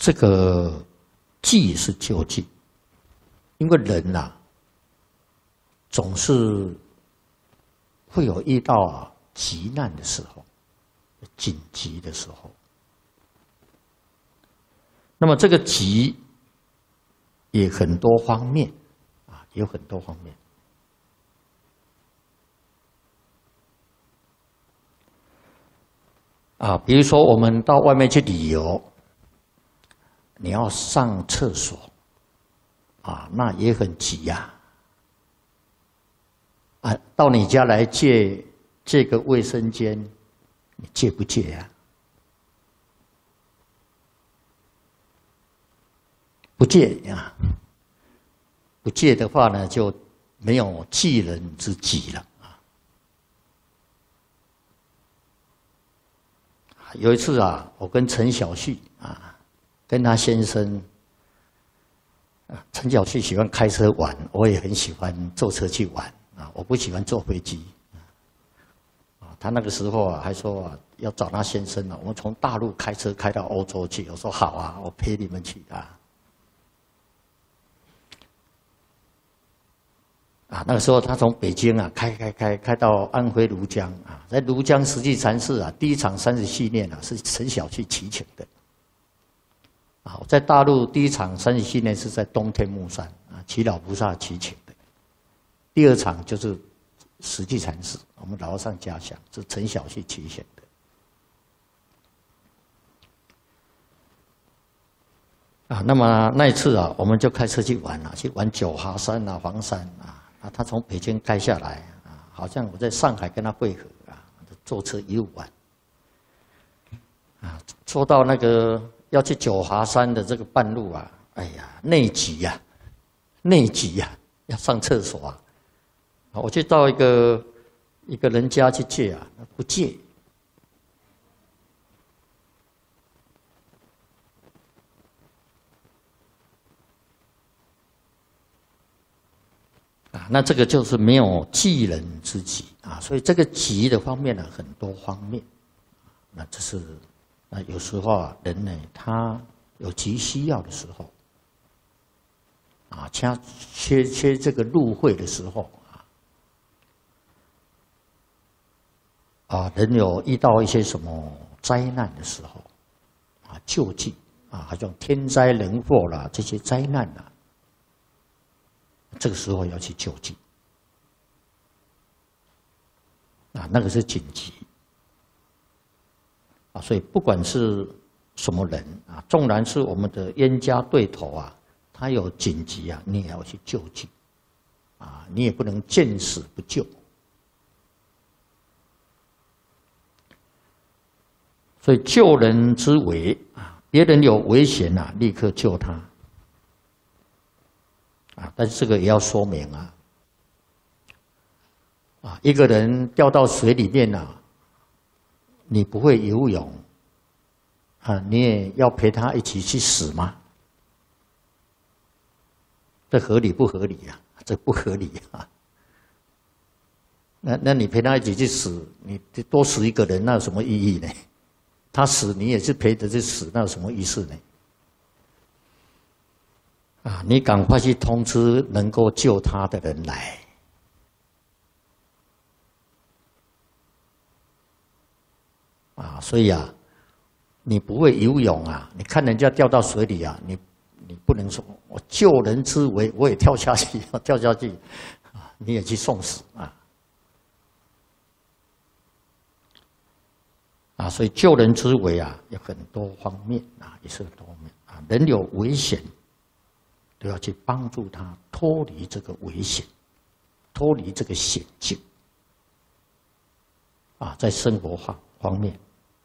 这个济是救济，因为人呐、总是会有遇到急难的时候、紧急的时候。那么这个急也很多方面啊，有很多方面。啊，比如说我们到外面去旅游，你要上厕所，啊，那也很急呀。啊，到你家来借个卫生间，你借不借呀？不借呀，不借的话呢，就没有济人之急了。有一次啊，我跟陈小旭啊，跟他先生，陈小旭喜欢开车玩，我也很喜欢坐车去玩啊，我不喜欢坐飞机。啊，他那个时候啊，还说啊，要找他先生啊，我们从大陆开车开到欧洲去。我说好啊，我陪你们去啊。啊，那个时候他从北京啊开到安徽庐江啊，在庐江实际禅寺啊，第一场30系念啊是陈小旭祈请的。啊，在大陆第一场30系念是在东天目山啊，祈老菩萨祈请的。第二场就是实际禅寺，我们老和尚家乡是陈小旭祈请的。啊，那么那一次啊，我们就开车去玩啊，去玩九华山啊、黄山啊。他从北京开下来啊，好像我在上海跟他会合啊，坐车一路玩啊，坐到那个要去九华山的这个半路啊，哎呀，内急呀，内急呀，要上厕所啊，我去到一个人家去借啊，不借。啊，那这个就是没有济人之急啊，所以这个急的方面呢，很多方面。那这是，那有时候啊，人呢，他有急需要的时候，啊，缺这个入会的时候啊，人有遇到一些什么灾难的时候，啊，救济啊，好像天灾人祸啦，这些灾难啊。这个时候要去救济，啊，那个是紧急，啊，所以不管是什么人啊，纵然是我们的冤家对头啊，他有紧急啊，你也要去救济，啊，你也不能见死不救。所以救人之危啊，别人有危险啊，立刻救他。啊，但是这个也要说明啊，啊，一个人掉到水里面啊，你不会游泳，啊，你也要陪他一起去死吗？这合理不合理呀？这不合理啊！那你陪他一起去死，你多死一个人，那有什么意义呢？他死你也是陪着去死，那有什么意思呢？啊，你赶快去通知能够救他的人来。啊，所以啊，你不会游泳啊，你看人家掉到水里啊，你不能说我救人之危，我也跳下去，跳下去，啊，你也去送死啊。啊，所以救人之危啊，有很多方面啊，也是很多方面啊，人有危险。都要去帮助他脱离这个危险，脱离这个险境。啊，在生活方面，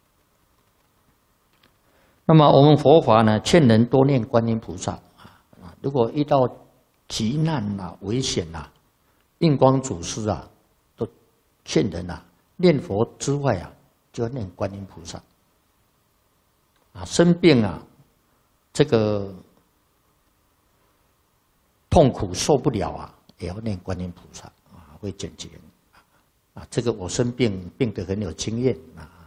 那么我们佛法呢，劝人多念观音菩萨啊。如果遇到急难啊、危险啊，印光祖师啊，都劝人啊，念佛之外啊，就要念观音菩萨。啊，生病啊，这个痛苦受不了啊，也要念观音菩萨啊，会解决。啊，这个我生病病得很有经验啊，